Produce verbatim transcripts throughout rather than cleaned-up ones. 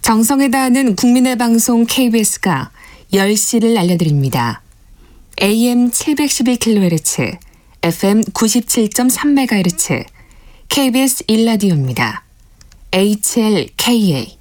정성에 다하는 국민의 방송 케이비에스가 열 시를 알려드립니다. 에이엠 칠백십일 킬로헤르츠, 에프엠 구십칠 점 삼 메가헤르츠, 케이비에스 일 라디오입니다. 에이치엘케이에이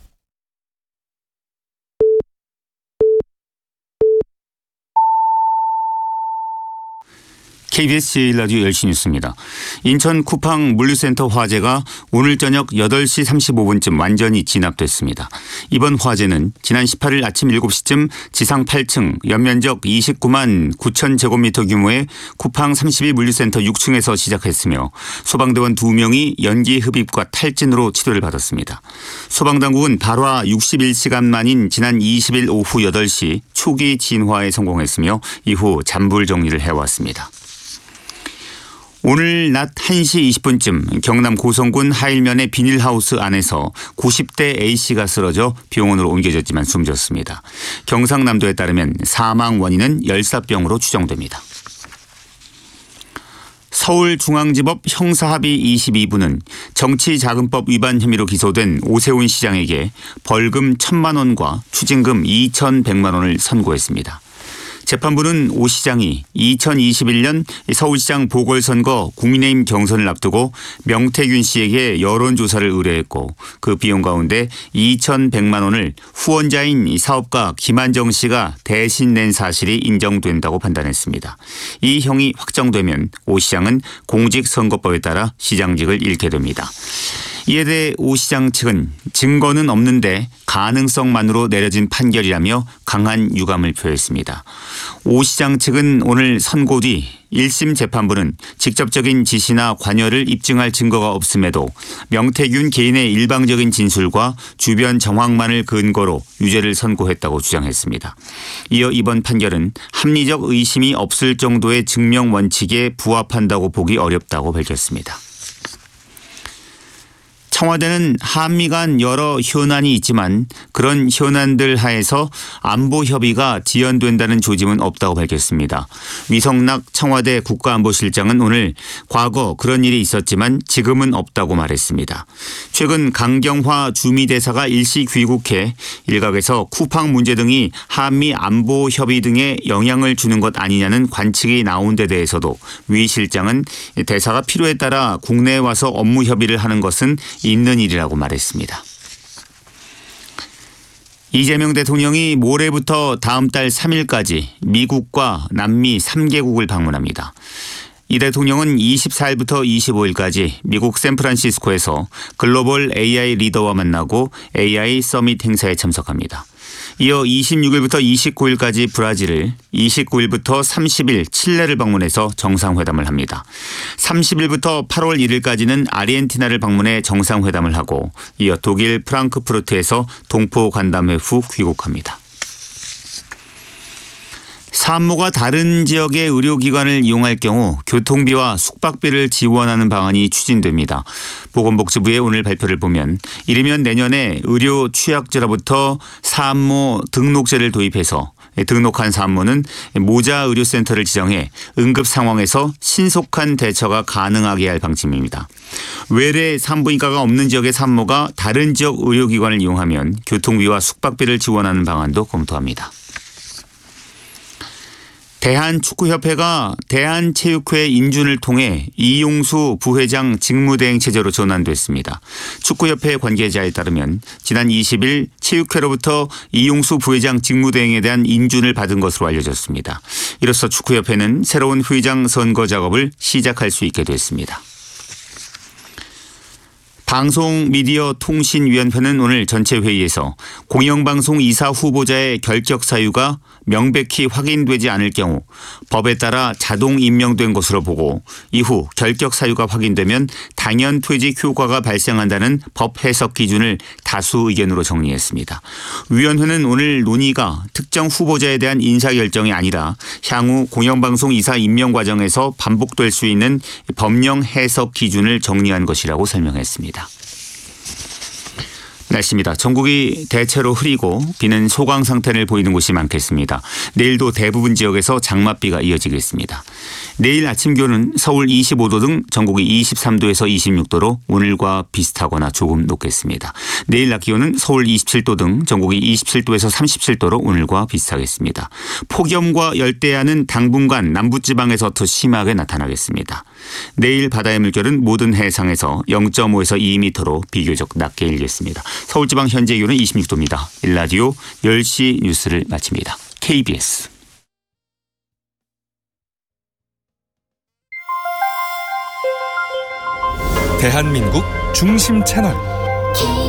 케이비에스 제일 라디오 열 시 뉴스입니다. 인천 쿠팡 물류센터 화재가 오늘 저녁 여덟 시 삼십오 분쯤 완전히 진압됐습니다. 이번 화재는 지난 십팔 일 아침 일곱 시쯤 지상 팔 층 연면적 이십구만 구천 제곱미터 규모의 쿠팡 삼십이 물류센터 육 층에서 시작했으며 소방대원 두 명이 연기 흡입과 탈진으로 치료를 받았습니다. 소방당국은 발화 육십일 시간 만인 지난 이십 일 오후 여덟 시 초기 진화에 성공했으며 이후 잔불 정리를 해왔습니다. 오늘 낮 한 시 이십 분쯤 경남 고성군 하일면의 비닐하우스 안에서 구십 대 A씨가 쓰러져 병원으로 옮겨졌지만 숨졌습니다. 경상남도에 따르면 사망 원인은 열사병으로 추정됩니다. 서울중앙지법 형사합의 이십이 부는 정치자금법 위반 혐의로 기소된 오세훈 시장에게 벌금 천만 원과 추징금 이천백만 원을 선고했습니다. 재판부는 오 시장이 이천이십일 년 서울시장 보궐선거 국민의힘 경선을 앞두고 명태균 씨에게 여론조사를 의뢰했고 그 비용 가운데 이천백만 원을 후원자인 사업가 김한정 씨가 대신 낸 사실이 인정된다고 판단했습니다. 이 형이 확정되면 오 시장은 공직선거법에 따라 시장직을 잃게 됩니다. 이에 대해 오 시장 측은 증거는 없는데 가능성만으로 내려진 판결이라며 강한 유감을 표했습니다. 오 시장 측은 오늘 선고 뒤 일 심 재판부는 직접적인 지시나 관여를 입증할 증거가 없음에도 명태균 개인의 일방적인 진술과 주변 정황만을 근거로 유죄를 선고했다고 주장했습니다. 이어 이번 판결은 합리적 의심이 없을 정도의 증명 원칙에 부합한다고 보기 어렵다고 밝혔습니다. 청와대는 한미 간 여러 현안이 있지만 그런 현안들 하에서 안보 협의가 지연된다는 조짐은 없다고 밝혔습니다. 위성락 청와대 국가안보실장은 오늘 과거 그런 일이 있었지만 지금은 없다고 말했습니다. 최근 강경화 주미대사가 일시 귀국해 일각에서 쿠팡 문제 등이 한미 안보 협의 등에 영향을 주는 것 아니냐는 관측이 나온 데 대해서도 위 실장은 대사가 필요에 따라 국내에 와서 업무 협의를 하는 것은 있는 일이라고 말했습니다. 이재명 대통령이 모레부터 다음 달 삼 일까지 미국과 남미 삼 개국을 방문합니다. 이 대통령은 이십사 일부터 이십오 일까지 미국 샌프란시스코에서 글로벌 에이아이 리더와 만나고 에이아이 서밋 행사에 참석합니다. 이어 이십육 일부터 이십구 일까지 브라질을, 이십구 일부터 삼십 일 칠레를 방문해서 정상회담을 합니다. 삼십 일부터 팔월 일 일까지는 아르헨티나를 방문해 정상회담을 하고 이어 독일 프랑크푸르트에서 동포 간담회 후 귀국합니다. 산모가 다른 지역의 의료기관을 이용할 경우 교통비와 숙박비를 지원하는 방안이 추진됩니다. 보건복지부의 오늘 발표를 보면 이르면 내년에 의료 취약자로부터 산모 등록제를 도입해서 등록한 산모는 모자 의료센터를 지정해 응급 상황에서 신속한 대처가 가능하게 할 방침입니다. 외래 산부인과가 없는 지역의 산모가 다른 지역 의료기관을 이용하면 교통비와 숙박비를 지원하는 방안도 검토합니다. 대한축구협회가 대한체육회 인준을 통해 이용수 부회장 직무대행 체제로 전환됐습니다. 축구협회 관계자에 따르면 지난 이십 일 체육회로부터 이용수 부회장 직무대행에 대한 인준을 받은 것으로 알려졌습니다. 이로써 축구협회는 새로운 회장 선거 작업을 시작할 수 있게 됐습니다. 방송미디어통신위원회는 오늘 전체 회의에서 공영방송 이사 후보자의 결격 사유가 명백히 확인되지 않을 경우 법에 따라 자동 임명된 것으로 보고 이후 결격 사유가 확인되면 당연 퇴직 효과가 발생한다는 법 해석 기준을 다수 의견으로 정리했습니다. 위원회는 오늘 논의가 특정 후보자에 대한 인사결정이 아니라 향후 공영방송 이사 임명 과정에서 반복될 수 있는 법령 해석 기준을 정리한 것이라고 설명했습니다. 날씨입니다. 전국이 대체로 흐리고 비는 소강 상태를 보이는 곳이 많겠습니다. 내일도 대부분 지역에서 장맛비가 이어지겠습니다. 내일 아침 기온은 서울 이십오 도 등 전국이 이십삼 도에서 이십육 도로 오늘과 비슷하거나 조금 높겠습니다. 내일 낮 기온은 서울 이십칠 도 등 전국이 이십칠 도에서 삼십칠 도로 오늘과 비슷하겠습니다. 폭염과 열대야는 당분간 남부지방에서 더 심하게 나타나겠습니다. 내일 바다의 물결은 모든 해상에서 영 점 오에서 이 미터로 비교적 낮게 일겠습니다. 서울지방 현재 기온은 이십육 도입니다. 일라디오 열 시 뉴스를 마칩니다. 케이비에스 대한민국 중심 채널